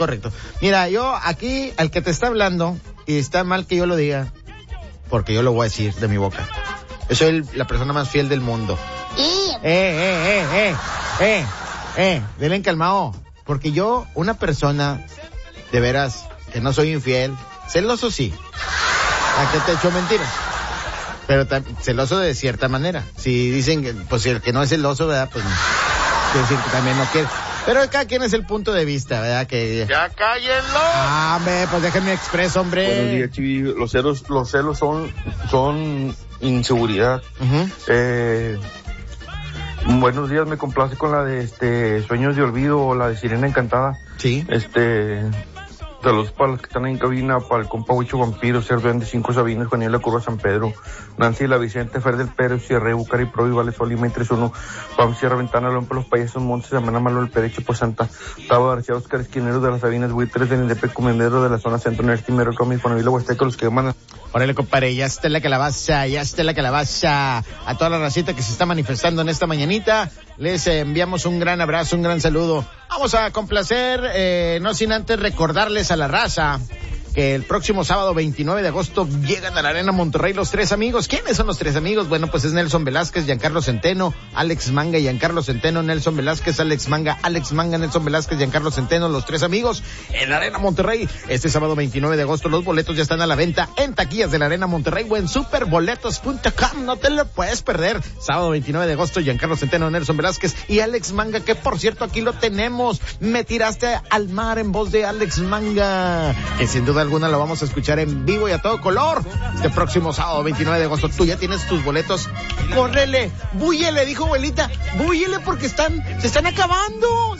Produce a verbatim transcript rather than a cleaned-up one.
correcto. Mira, yo aquí, al que te está hablando, y está mal que yo lo diga, porque yo lo voy a decir de mi boca. Yo soy el, la persona más fiel del mundo. Eh, eh, eh, eh, eh, eh, denle calmado. Porque yo, una persona, de veras, que no soy infiel, celoso sí. ¿A qué te echo mentiras? Pero ta- celoso de cierta manera. Si dicen que, pues el que no es celoso, ¿verdad? Pues quiere decir que también no quiere. Pero cada quien es el punto de vista, ¿verdad? Que ¡Ya cállenlo! Ah, hombre, pues déjenme expreso, hombre. Buenos días, Chivi. Los celos, los celos son, son inseguridad. Uh-huh. Eh, buenos días, me complace con la de este Sueños de Olvido o la de Sirena Encantada. Sí. Este, saludos para los que están ahí en cabina, para el compa Huicho Vampiro, Serbián de Cinco Sabinas, Juaniel La Curva San Pedro, Nancy La Vicente, Fer del Pérez, Sierra, Bucari, Pro y Vale Sol y tres uno, Pam Sierra Ventana, Lompa, Los Payasos, Montes, Amana Malo, El Perecho, Pues Santa, Tavo García, Oscar Esquinero de las Sabinas, Buitres del Indepe, Comendero de la zona centro, Nertimero, Comi, Fonavila, Huasteca, los que mandan. Órale, compadre, ya está la calabaza, ya está la calabaza. A toda la racita que se está manifestando en esta mañanita, les eh, enviamos un gran abrazo, un gran saludo. Vamos a complacer, eh, no sin antes recordarles a la raza que el próximo sábado veintinueve de agosto llegan a la Arena Monterrey los tres amigos. ¿Quiénes son los tres amigos? Bueno, pues es Nelson Velázquez, Giancarlo Centeno, Alex Manga y Giancarlo Centeno, Nelson Velázquez, Alex Manga, Alex Manga, Nelson Velázquez, Giancarlo Centeno, los tres amigos en la Arena Monterrey. Este sábado veintinueve de agosto los boletos ya están a la venta en taquillas de la Arena Monterrey o en superboletos punto com. No te lo puedes perder. Sábado veintinueve de agosto, Giancarlo Centeno, Nelson Velázquez y Alex Manga, que por cierto aquí lo tenemos. Me tiraste al mar en voz de Alex Manga, que sin duda alguna lo vamos a escuchar en vivo y a todo color este próximo sábado veintinueve de agosto. Tú ya tienes tus boletos. Córrele, búyele, dijo abuelita, búyele porque están, se están acabando.